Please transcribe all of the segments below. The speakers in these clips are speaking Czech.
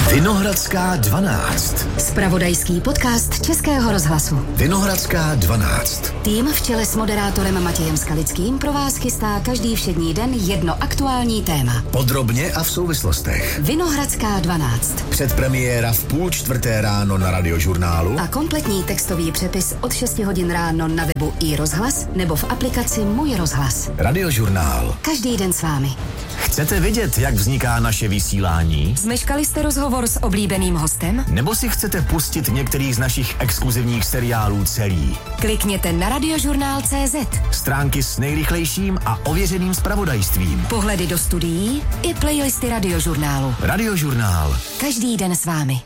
Vinohradská 12. Zpravodajský podcast Českého rozhlasu. Vinohradská 12. Tým v čele s moderátorem Matějem Skalickým pro vás chystá každý všední den jedno aktuální téma. Podrobně a v souvislostech. Vinohradská 12. Předpremiéra v 3:30 ráno na Radiožurnálu. A kompletní textový přepis od 6 hodin ráno na webu iRozhlas nebo v aplikaci Můj rozhlas. Radiožurnál. Každý den s vámi. Chcete vědět, jak vzniká naše vysílání? Zmeškali jste rozhovor s oblíbeným hostem? Nebo si chcete pustit některý z našich exkluzivních seriálů celý? Klikněte na radiožurnál.cz. Stránky s nejrychlejším a ověřeným zpravodajstvím. Pohledy do studií i playlisty Radiožurnálu. Radiožurnál. Každý den s vámi.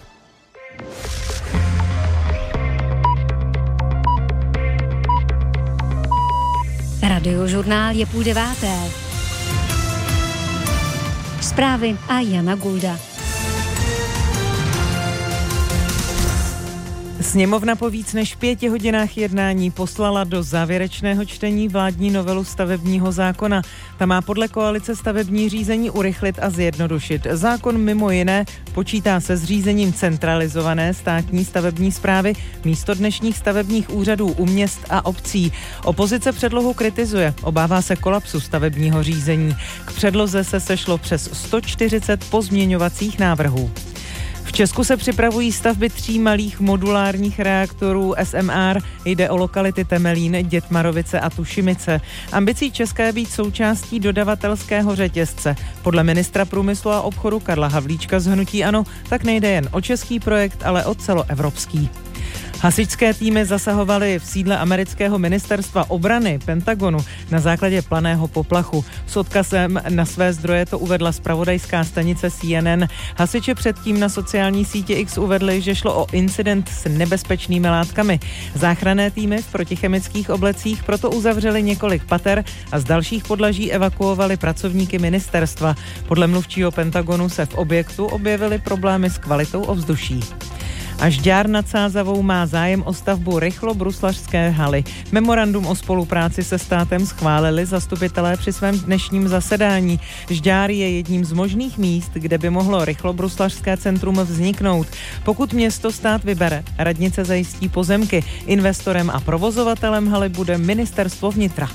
Radiožurnál je 8:30. Zprávy a Jana Gulda. Sněmovna po víc než 5 hodinách jednání poslala do závěrečného čtení vládní novelu stavebního zákona. Ta má podle koalice stavební řízení urychlit a zjednodušit. Zákon mimo jiné počítá se zřízením centralizované státní stavební správy místo dnešních stavebních úřadů u měst a obcí. Opozice předlohu kritizuje, obává se kolapsu stavebního řízení. K předloze se sešlo přes 140 pozměňovacích návrhů. V Česku se připravují stavby 3 malých modulárních reaktorů SMR. Jde o lokality Temelín, Dětmarovice a Tušimice. Ambicí České je být součástí dodavatelského řetězce. Podle ministra průmyslu a obchodu Karla Havlíčka z hnutí ANO tak nejde jen o český projekt, ale o celoevropský. Hasičské týmy zasahovaly v sídle amerického ministerstva obrany Pentagonu na základě planého poplachu. S odkazem na své zdroje to uvedla zpravodajská stanice CNN. Hasiči předtím na sociální sítě X uvedli, že šlo o incident s nebezpečnými látkami. Záchranné týmy v protichemických oblecích proto uzavřely několik pater a z dalších podlaží evakuovali pracovníky ministerstva. Podle mluvčího Pentagonu se v objektu objevily problémy s kvalitou ovzduší. A Žďár nad Sázavou má zájem o stavbu rychlobruslařské haly. Memorandum o spolupráci se státem schválili zastupitelé při svém dnešním zasedání. Žďár je jedním z možných míst, kde by mohlo rychlobruslařské centrum vzniknout. Pokud město stát vybere, radnice zajistí pozemky. Investorem a provozovatelem haly bude Ministerstvo vnitra.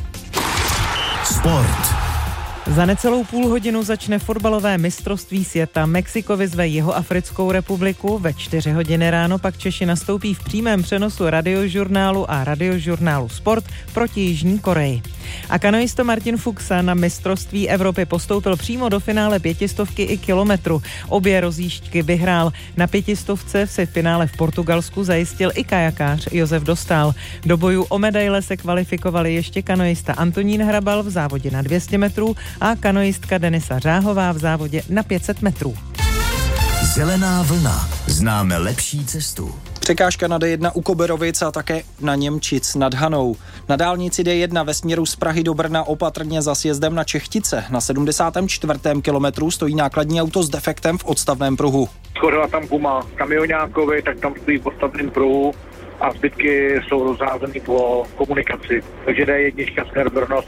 Sport. Za necelou půl hodinu začne fotbalové mistrovství světa. Mexiko vyzve Jihoafrickou republiku, ve 4 hodiny ráno pak Češi nastoupí v přímém přenosu Radiožurnálu a Radiožurnálu Sport proti Jižní Koreji. A kanoista Martin Fuchsa na mistrovství Evropy postoupil přímo do finále 500 i kilometru. Obě rozjížďky vyhrál. Na 500 se v finále v Portugalsku zajistil i kajakář Josef Dostál. Do bojů o medaile se kvalifikovali ještě kanoista Antonín Hrabal v závodě na 200 metrů a kanoistka Denisa Řáhová v závodě na 500 metrů. Zelená vlna. Známe lepší cestu. Překážka na D1 u Koberovic a také na Němčic nad Hanou. Na dálnici D1 ve směru z Prahy do Brna opatrně za sjezdem na Čechtice. Na 74. kilometru stojí nákladní auto s defektem v odstavném pruhu. Schořela tam guma kamioňákovi, tak tam stojí v odstavném pruhu a zbytky jsou rozházeny po komunikaci. Takže D1 směr Brno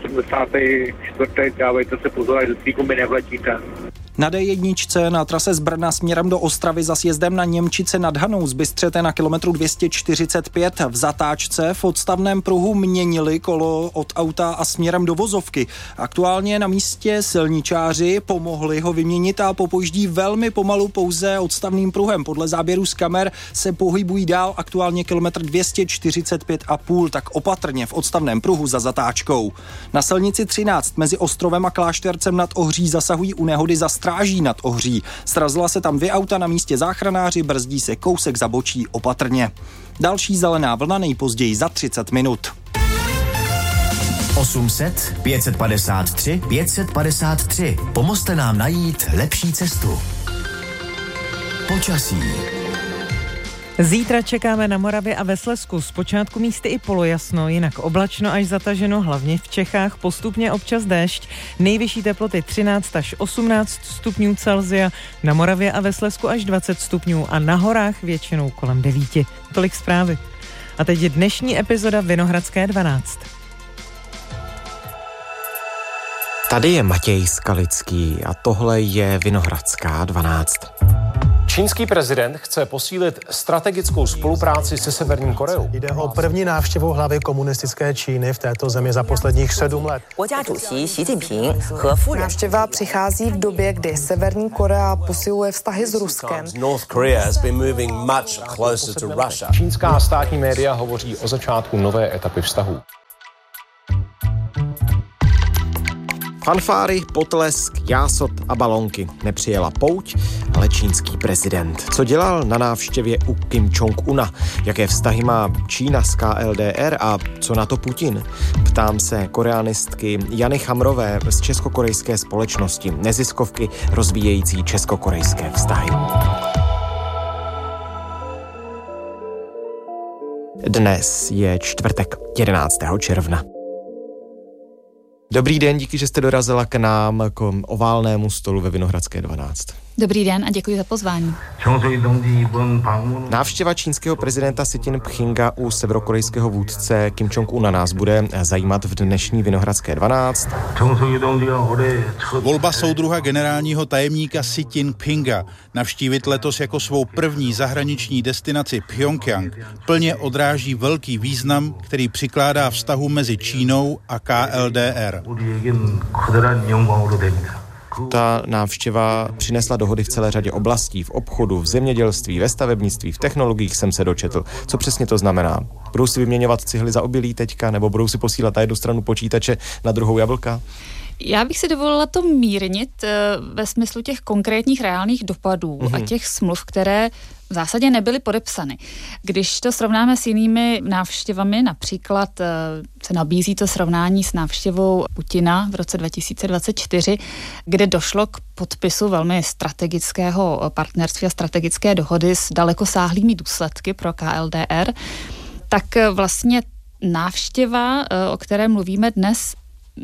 74. dávejte se pozor, až do té gumy nevletíte. Na D1 na trase z Brna směrem do Ostravy za sjezdem na Němčice nad Hanou zbystřete na kilometru 245. V zatáčce v odstavném pruhu měnili kolo od auta a směrem do vozovky. Aktuálně na místě silničáři pomohli ho vyměnit a popojíždí velmi pomalu pouze odstavným pruhem. Podle záběrů z kamer se pohybují dál, aktuálně kilometr 245,5, tak opatrně v odstavném pruhu za zatáčkou. Na silnici 13 mezi Ostrovem a Kláštercem nad Ohří zasahují u nehody za Stráží nad Ohří. Srazila se tam 2 auta, na místě záchranáři, brzdí se kousek zabočí, opatrně. Další zelená vlna nejpozději za 30 minut. 800 553 553. Pomozte nám najít lepší cestu. Počasí. Zítra čekáme na Moravě a ve Slezsku. Zpočátku místy i polojasno, jinak oblačno až zataženo, hlavně v Čechách, postupně občas déšť. Nejvyšší teploty 13 až 18 stupňů Celsia, na Moravě a ve Slezsku až 20 stupňů a na horách většinou kolem 9. Tolik zprávy. A teď je dnešní epizoda Vinohradské 12. Tady je Matěj Skalický a tohle je Vinohradská 12. Čínský prezident chce posílit strategickou spolupráci se Severní Koreou. Jde o první návštěvu hlavy komunistické Číny v této zemi za posledních 7 let. Návštěva přichází v době, kdy Severní Korea posiluje vztahy s Ruskem. Čínská státní média hovoří o začátku nové etapy vztahů. Fanfáry, potlesk, jásot a balonky. Nepřijela pouť, ale čínský prezident. Co dělal na návštěvě u Kim Jong-una? Jaké vztahy má Čína s KLDR a co na to Putin? Ptám se koreanistky Jany Chamrové z českokorejské společnosti, neziskovky rozvíjející českokorejské vztahy. Dnes je čtvrtek, 11. června. Dobrý den, díky, že jste dorazila k nám, k oválnému stolu ve Vinohradské 12. Dobrý den a děkuji za pozvání. Návštěva čínského prezidenta Xi Jinpinga u severokorejského vůdce Kim Jong-una nás bude zajímat v dnešní Vinohradské 12. Volba soudruha generálního tajemníka Xi Jinpinga navštívit letos jako svou první zahraniční destinaci Pchjongjang plně odráží velký význam, který přikládá vztahu mezi Čínou a KLDR. Ta návštěva přinesla dohody v celé řadě oblastí, v obchodu, v zemědělství, ve stavebnictví, v technologiích jsem se dočetl. Co přesně to znamená? Budou si vyměňovat cihly za obilí teďka, nebo budou si posílat na jednu stranu počítače, na druhou jablka? Já bych si dovolila to mírnit ve smyslu těch konkrétních reálných dopadů a těch smluv, které v zásadě nebyly podepsany. Když to srovnáme s jinými návštěvami, například se nabízí to srovnání s návštěvou Putina v roce 2024, kde došlo k podpisu velmi strategického partnerství a strategické dohody s dalekosáhlými důsledky pro KLDR, tak vlastně návštěva, o které mluvíme dnes,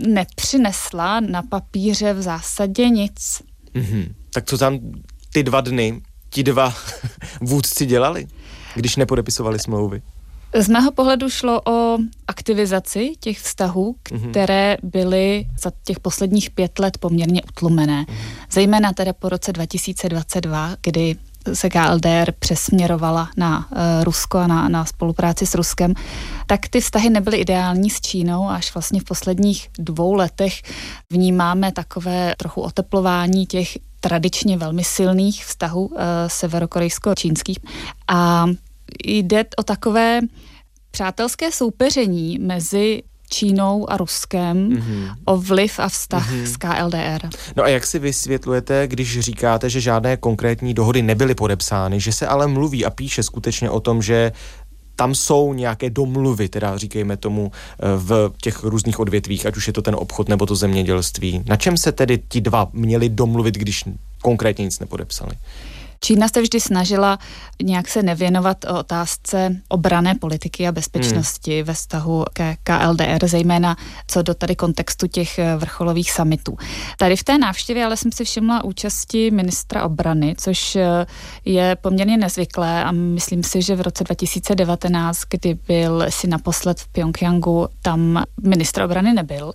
nepřinesla na papíře v zásadě nic. Tak co tam ty 2 dny ti 2 vůdci dělali, když nepodepisovali smlouvy? Z mého pohledu šlo o aktivizaci těch vztahů, které byly za těch posledních 5 let poměrně utlumené. Zejména teda po roce 2022, kdy se KLDR přesměrovala na Rusko a na spolupráci s Ruskem, tak ty vztahy nebyly ideální s Čínou, až vlastně v posledních 2 letech vnímáme takové trochu oteplování těch tradičně velmi silných vztahů severokorejsko-čínských. A jde o takové přátelské soupeření mezi Čínou a Ruskem o vliv a vztah s KLDR. No a jak si vysvětlujete, když říkáte, že žádné konkrétní dohody nebyly podepsány, že se ale mluví a píše skutečně o tom, že tam jsou nějaké domluvy, teda říkejme tomu, v těch různých odvětvích, ať už je to ten obchod nebo to zemědělství. Na čem se tedy ti 2 měli domluvit, když konkrétně nic nepodepsali? Čína se vždy snažila nějak se nevěnovat otázce obranné politiky a bezpečnosti ve vztahu ke KLDR, zejména co do tady kontextu těch vrcholových summitů. Tady v té návštěvě ale jsem si všimla účasti ministra obrany, což je poměrně nezvyklé a myslím si, že v roce 2019, kdy byl si naposled v Pchjongjangu, tam ministr obrany nebyl.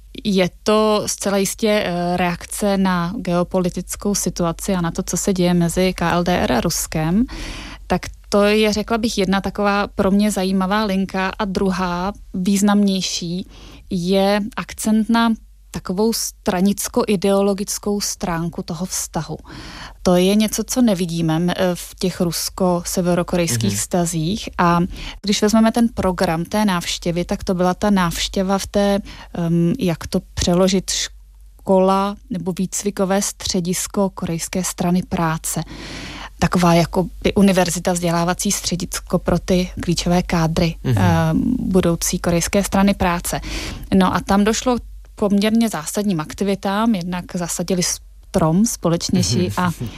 Je to zcela jistě reakce na geopolitickou situaci a na to, co se děje mezi KLDR a Ruskem. Tak to je, řekla bych, jedna taková pro mě zajímavá linka a druhá, významnější, je akcent na takovou stranicko-ideologickou stránku toho vztahu. To je něco, co nevidíme v těch rusko-severokorejských vztazích a když vezmeme ten program té návštěvy, tak to byla ta návštěva v té, jak to přeložit, škola nebo výcvikové středisko korejské strany práce. Taková jako univerzita, vzdělávací středisko pro ty klíčové kádry budoucí korejské strany práce. No a tam došlo poměrně zásadním aktivitám, jednak zasadili strom společně Xi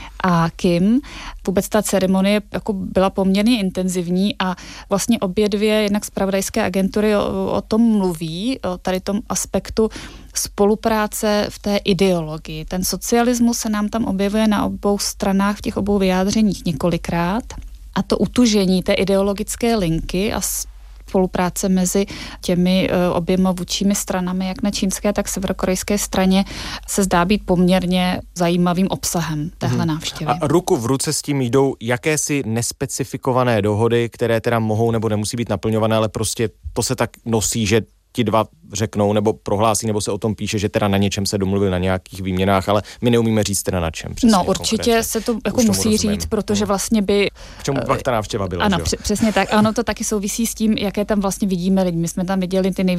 a Kim. Vůbec ta ceremonie jako byla poměrně intenzivní a vlastně obě 2 jednak zpravodajské agentury o tom mluví, o tady tom aspektu spolupráce v té ideologii. Ten socialismus se nám tam objevuje na obou stranách v těch obou vyjádřeních několikrát a to utužení té ideologické linky a spolupráce mezi těmi oběma vůdčími stranami, jak na čínské, tak severokorejské straně, se zdá být poměrně zajímavým obsahem téhle návštěvy. A ruku v ruce s tím jdou jakési nespecifikované dohody, které teda mohou nebo nemusí být naplňované, ale prostě to se tak nosí, že ti dva řeknou nebo prohlásí, nebo se o tom píše, že teda na něčem se domluvil na nějakých výměnách, ale my neumíme říct teda na čem. No určitě konkrétně. Se to jako musí říct, protože vlastně by... K čemu pak ta návštěva byla? Ano, přesně tak. Ano, to taky souvisí s tím, jaké tam vlastně vidíme lidi. My jsme tam viděli ty